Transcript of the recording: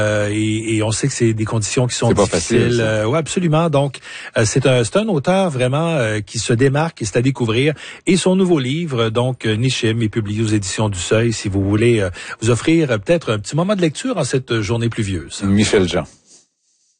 et on sait que c'est des conditions qui sont difficiles. Facile, ouais, absolument. Donc, c'est un auteur vraiment qui se démarque et c'est à découvrir. Et son nouveau livre, donc Nishim, est publié aux éditions du Seuil. Si vous voulez vous offrir peut-être un petit moment de lecture en cette journée pluvieuse. Michel Jean.